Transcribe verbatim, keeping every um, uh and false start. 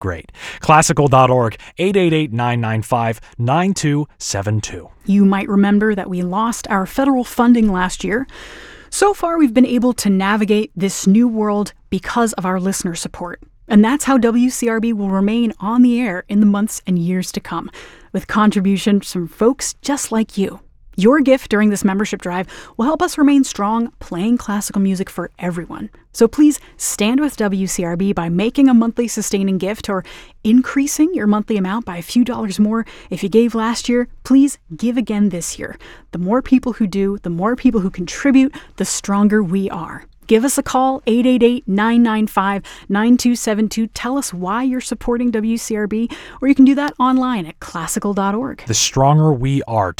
great. Classical dot org, eight eight eight, nine nine five, nine two seven two. You might remember that we lost our federal funding last year. So far, we've been able to navigate this new world because of our listener support. And that's how W C R B will remain on the air in the months and years to come, with contributions from folks just like you. Your gift during this membership drive will help us remain strong, playing classical music for everyone. So please stand with W C R B by making a monthly sustaining gift or increasing your monthly amount by a few dollars more. If you gave last year, please give again this year. The more people who do, the more people who contribute, the stronger we are. Give us a call, eight eight eight, nine nine five, nine two seven two. Tell us why you're supporting W C R B, or you can do that online at classical dot org. The stronger we are